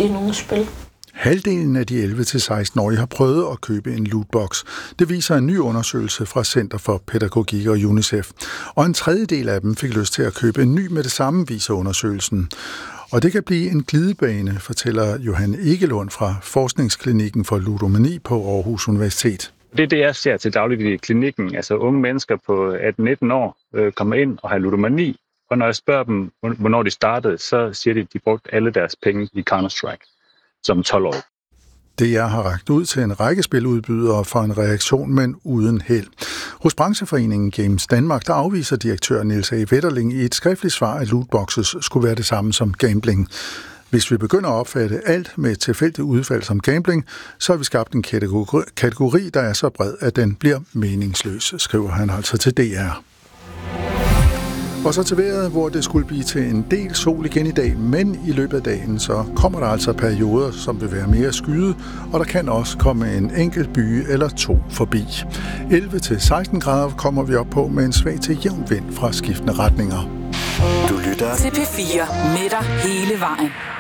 i nogle spil. Halvdelen af de 11-16-årige har prøvet at købe en lootbox. Det viser en ny undersøgelse fra Center for Pædagogik og UNICEF. Og en tredjedel af dem fik lyst til at købe en ny med det samme, viser undersøgelsen. Og det kan blive en glidebane, fortæller Johan Egelund fra Forskningsklinikken for Ludomani på Aarhus Universitet. Det er det, jeg ser til dagligt i klinikken. Altså unge mennesker på 18-19 år kommer ind og har ludomani. Og når jeg spørger dem, hvornår de startede, så siger de, at de brugte alle deres penge i Counter-Strike som 12-årige. Det jeg har rakt ud til en række spiludbydere for en reaktion, men uden held. Hos brancheforeningen Games Danmark, der afviser direktør Niels A. Wetterling i et skriftligt svar, at lootboxes skulle være det samme som gambling. Hvis vi begynder at opfatte alt med et tilfældigt udfald som gambling, så har vi skabt en kategori, der er så bred, at den bliver meningsløs, skriver han altså til DR. Og så til vejret, hvor det skulle blive til en del sol igen i dag, men i løbet af dagen, så kommer der altså perioder, som vil være mere skyet, og der kan også komme en enkelt byge eller to forbi. 11-16 grader kommer vi op på med en svag til jævn vind fra skiftende retninger. Du lytter til P4 med dig hele vejen.